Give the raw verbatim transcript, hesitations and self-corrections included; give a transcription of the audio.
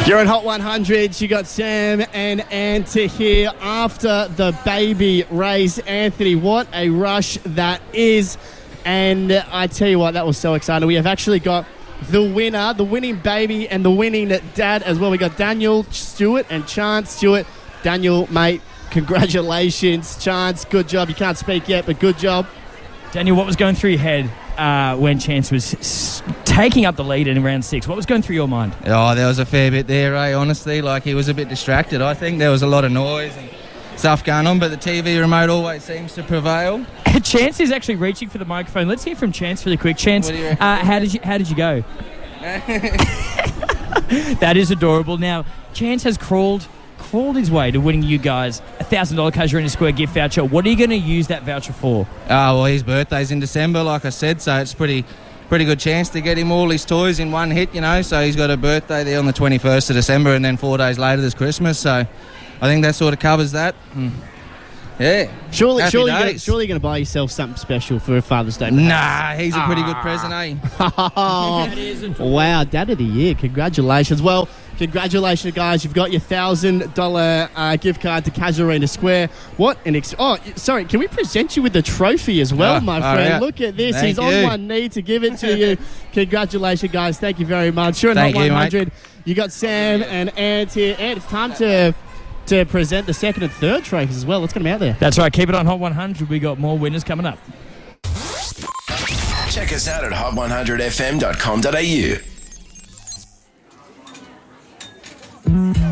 You're at Hot one hundred. You got Sam and Anta here after the baby race. Anthony, what a rush that is. And I tell you what, that was so exciting. We have actually got the winner, the winning baby and the winning dad as well. We got Daniel Stewart and Chance Stewart. Daniel, mate, congratulations. Chance, good job. You can't speak yet, but good job. Daniel, what was going through your head uh, when Chance was s- taking up the lead in round six? What was going through your mind? Oh, there was a fair bit there, eh, honestly. Like, he was a bit distracted. I think there was a lot of noise and stuff going on, but the T V remote always seems to prevail. Chance is actually reaching for the microphone. Let's hear from Chance really quick. Chance, What do you reckon? uh, how did you how did you go? That is adorable. Now, Chance has crawled crawled his way to winning you guys a one thousand dollars Casuarina Square gift voucher. What are you going to use that voucher for? Oh, well, his birthday's in December, like I said, so it's pretty pretty good chance to get him all his toys in one hit, you know. So he's got a birthday there on the twenty-first of December, and then four days later there's Christmas. So I think that sort of covers that. Mm. Yeah. Surely, Happy surely, you're gonna, days. surely you're going to buy yourself something special for Father's Day. Nah, he's a pretty good present, eh? Oh, wow, Dad of the Year. Congratulations. Well, congratulations, guys. You've got your one thousand dollars uh, gift card to Casuarina Square. What an... Ex- oh, sorry. Can we present you with the trophy as well, Oh, my all friend? right. Look at this. Thank He's on you. one knee to give it to you. Congratulations, guys. Thank you very much. You're in Thank Hot you, one mate. hundred. You got Sam and Ant here. Ant, it's time to... to present the second and third trophies as well. Let's get them out there. That's right. Keep it on Hot one hundred. We got more winners coming up. Check us out at hot one hundred f m dot com dot a u.